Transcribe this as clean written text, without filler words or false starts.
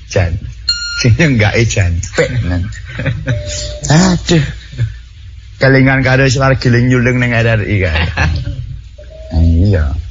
Jan. Sing enggak jampek nang. Aduh. Kelingan karo suara giling nyuling ning RRI kae. Iya.